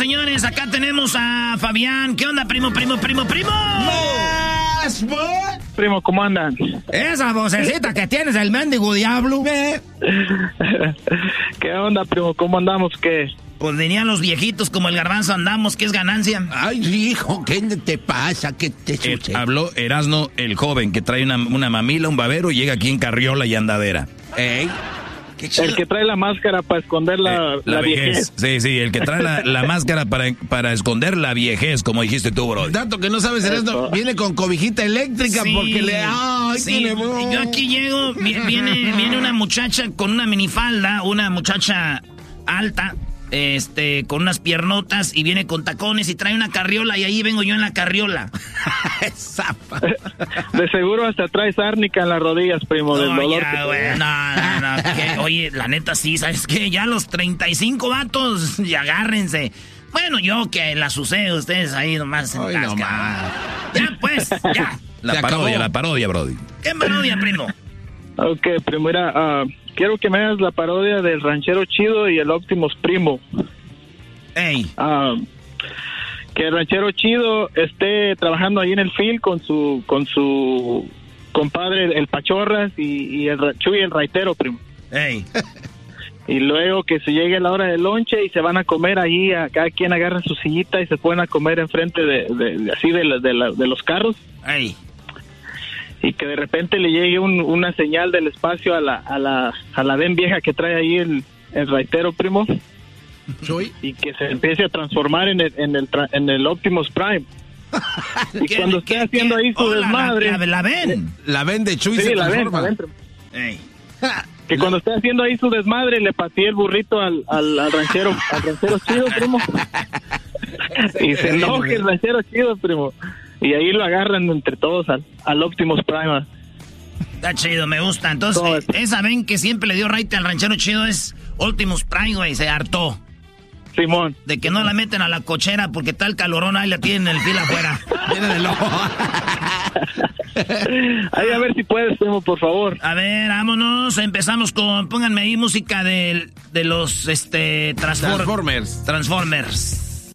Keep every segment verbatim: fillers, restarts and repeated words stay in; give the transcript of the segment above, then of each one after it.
señores, acá tenemos a Fabián. ¿Qué onda, primo, primo, primo, primo? Más, Primo, ¿cómo andan? Esa vocecita que tienes, el mendigo diablo. ¿Qué onda, primo? ¿Cómo andamos? ¿Qué? Pues dirían los viejitos como el garbanzo andamos, ¿qué es ganancia? Ay, hijo, ¿qué te pasa? ¿Qué te sucede? Eh, habló Erasno, el joven, que trae una, una mamila, un babero, y llega aquí en carriola y andadera. Ey. Qué chido. El que trae la máscara para esconder la, Eh, la, la viejez. viejez. Sí, sí, el que trae la, la máscara para, para esconder la viejez, como dijiste tú, bro. Dato que no sabes, Erasno, viene con cobijita eléctrica Sí, porque le... Ay, sí. tiene voz. Yo aquí llego, vi- viene, viene una muchacha con una minifalda, una muchacha alta, este, con unas piernotas y viene con tacones y trae una carriola y ahí vengo yo en la carriola. De seguro hasta traes árnica en las rodillas, primo, del No, dolor. ya, que- güey, no, no, no, que- oye, la neta sí, ¿sabes qué? Ya los treinta y cinco vatos, y agárrense. Bueno, yo que la sucede, ustedes ahí nomás en Ay, tasca. nomás. Ya, pues, ya. La Se parodia, acabó. la parodia, brody. ¿Qué parodia, primo? Ok, primo, mira, ah, quiero que me hagas la parodia del Ranchero Chido y el Optimus Primo. Ey, Ah, que el Ranchero Chido esté trabajando ahí en el field con su con su compadre, el, el Pachorras, y, y el Ra- Chuy, el Raitero, primo. ey. Y luego que se llegue la hora del lonche y se van a comer ahí, a cada quien agarra su sillita y se pueden a comer enfrente de, de, de- así de, la- de, la- de los carros, Ey, y que de repente le llegue un- una señal del espacio a la a la a la ven vieja que trae ahí el, el Raitero, primo, Soy. y que se empiece a transformar en el en el, tra- en el Optimus Prime. Y ¿Qué- cuando qué- esté haciendo qué? ahí su Oh, la- desmadre, La, la, la ven. La vende Chuy sí, se la ven, transforma. la ven, primo. Ey. Que cuando esté haciendo ahí su desmadre le pateé el burrito al, al, al ranchero, al ranchero chido, primo. Y se enoje el ranchero chido, primo. Y ahí lo agarran entre todos al, al Optimus Prime. Está chido, me gusta. Entonces, Todo eh, eso. esa ven que siempre le dio raite al ranchero chido es Optimus Prime, güey. Se hartó Simón. de que no la meten a la cochera porque tal calorón ahí la tienen en el fila afuera. Viene del ojo. Ahí a ver si puedes, primo, por favor. A ver, vámonos. Empezamos con. Pónganme ahí música de, de los este Transfor- Transformers. Transformers.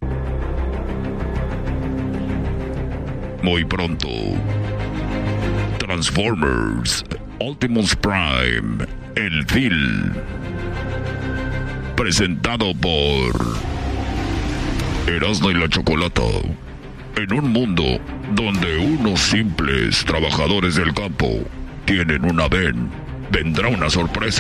Muy pronto. Transformers Optimus Prime, el film. Presentado por Erasmo y la Chocolata. En un mundo donde unos simples trabajadores del campo tienen una ven, vendrá una sorpresa.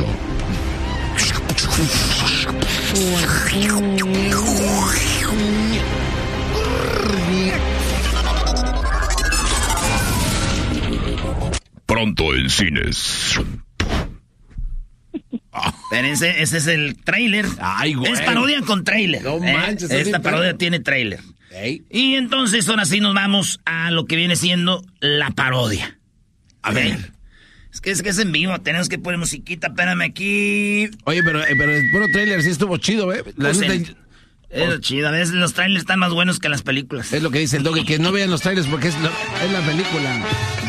Pronto en cines. Espérense, ese es el trailer. Ay, güey. Es parodia con trailer. No ¿eh? manches, Esta ahorita. parodia tiene trailer. Ey. Y entonces ahora sí nos vamos a lo que viene siendo la parodia. A ver. Es que es que es en vivo, tenemos que poner musiquita, espérame aquí. Oye, pero, eh, pero el puro trailer sí estuvo chido, ¿eh? La Pues, neta, eh, Es lo chido, a veces los trailers están más buenos que las películas. es lo que dice el doggy, que no vean los trailers porque es, lo- es la película.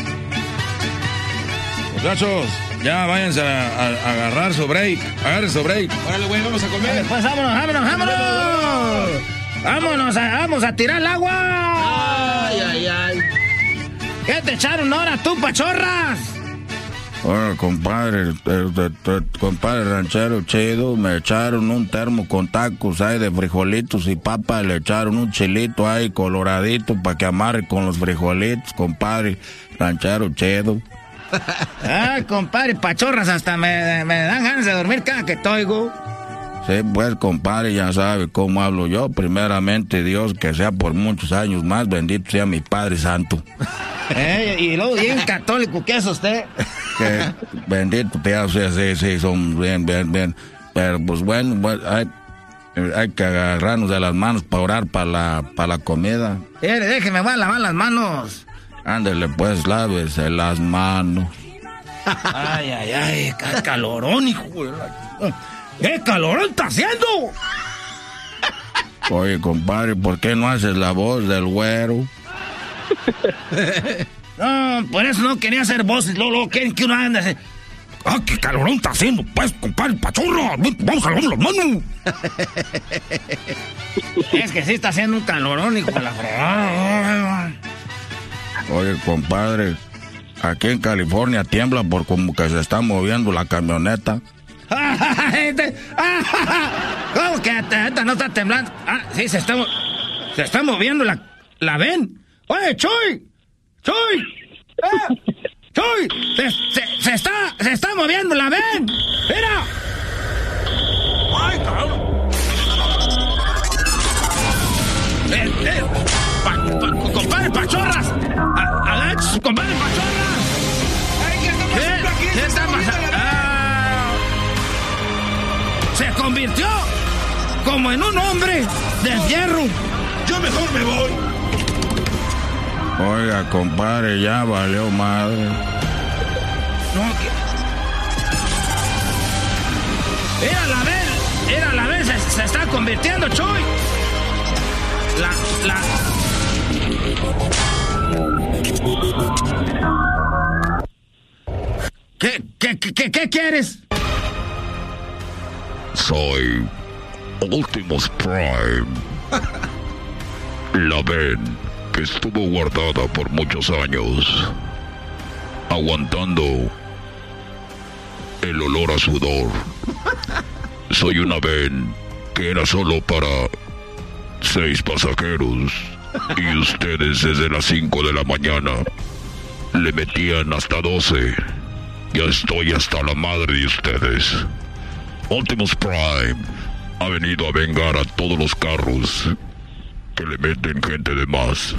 Muchachos, ya váyanse a, a- a agarrar su break. Agarren su break. Órale, güey, vamos a comer. Pues vámonos, vámonos, vámonos. Vámonos, a, vamos a tirar el agua. Ay, ay, ay. ¿Qué te echaron ahora tú, pachorras? Bueno, compadre, el, el- el- el compadre ranchero chido, me echaron un termo con tacos ahí de frijolitos y papa, le echaron un chilito ahí coloradito para que amarre con los frijolitos, compadre ranchero chido. Ay, compadre, pachorras, hasta me, me dan ganas de dormir cada que te oigo. Sí, pues, compadre, ya sabe cómo hablo yo. Primeramente, Dios, que sea por muchos años más, bendito sea mi Padre Santo. Eh, y luego bien católico, ¿qué es usted? Que bendito sea, sí, sí, sí, son bien, bien, bien. Pero, pues, bueno, bueno, hay, hay que agarrarnos de las manos para orar para la, para la comida. Eh, déjeme, voy a lavar las manos. Ándele, pues, lávese las manos. Ay, ay, ay, qué calorón, hijo de la... ¿Qué calorón está haciendo? Oye, compadre, ¿por qué no haces la voz del güero? No, por eso no quería hacer voces. Luego, luego quieren que uno ande así. ¡Ah, qué calorón está haciendo, pues, compadre Pachorra! ¡Vamos a lavar las manos! Es que sí está haciendo un calorón, hijo de la fregada. Oye, compadre, aquí en California tiembla por como que se está moviendo la camioneta. ¿Cómo que esta no está temblando? Ah, sí, se está, se está moviendo la, la ven. Oye, Chuy, Chuy, ah, Chuy, se, se, se está, se está moviendo la ven. Mira. Ay, cabrón. Eh, eh, pa, pa, compadre Pachorras, a, Alex, compadre Pachorras. ¿Qué, ¿Qué está pasando? Ah, se convirtió como en un hombre de fierro. Yo mejor me voy. Oiga, compadre, ya valió madre. No, que... Era la vez, era la vez, se, se está convirtiendo, Chuy. La, la... ¿Qué, qué, qué, qué quieres? Soy Optimus Prime. La ven que estuvo guardada por muchos años, aguantando el olor a sudor. Soy una ven que era solo para seis pasajeros y ustedes desde las cinco de la mañana le metían hasta doce. Ya estoy hasta la madre de ustedes. Optimus Prime ha venido a vengar a todos los carros que le meten gente de más.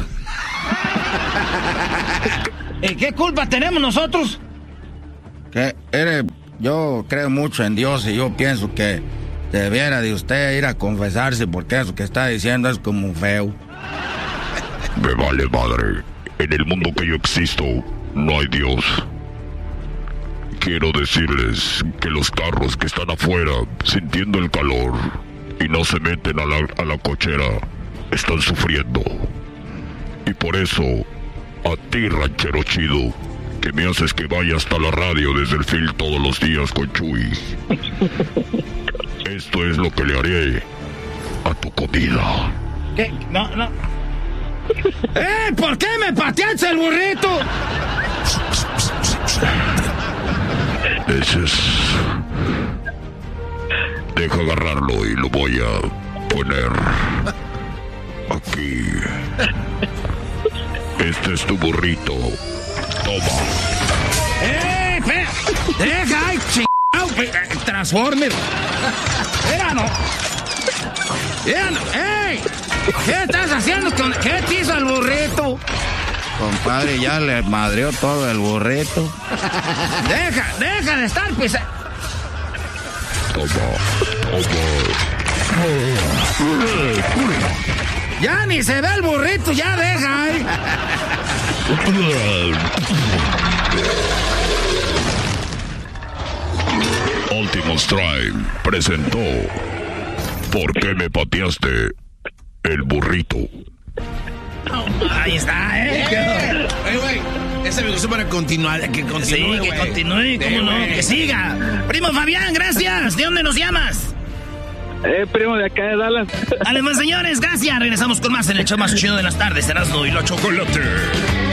¿Y qué culpa tenemos nosotros? Que eres, yo creo mucho en Dios y yo pienso que debiera de usted ir a confesarse porque eso que está diciendo es como feo. Me vale madre. En el mundo que yo existo no hay Dios. Quiero decirles que los carros que están afuera sintiendo el calor y no se meten a la, a la cochera están sufriendo. Y por eso, a ti, ranchero chido, que me haces que vaya hasta la radio desde el field todos los días con Chuy, esto es lo que le haré a tu comida. ¿Qué? No, no. ¡Eh! ¿Por qué me pateaste el burrito? Ese es... Deja agarrarlo y lo voy a poner aquí. Este es tu burrito. Toma. ¡Eh! Pe... ¡Deja! ¡Ay, chingado! ¡Transformer! ¡Era no! ¡Era no! ¡Ey! ¿Qué estás haciendo con... ¿Qué te hizo el burrito? Compadre, ya le madreó todo el burrito. Deja, deja de estar pisando. Toma, toma. Ya ni se ve el burrito, ya deja. ¿Eh? Optimus Prime presentó ¿Por qué me pateaste el burrito? Oh, ahí está, ¿eh? Oye, güey, ese me gustó para continuar, que continúe, Sí, que wey. continúe, cómo Sí, no, wey. que siga. Primo Fabián, gracias. ¿De dónde nos llamas? Eh, primo de acá de Dallas. Además, señores, gracias. Regresamos con más en el show más chido de las tardes, Erasmo y la Chocolate.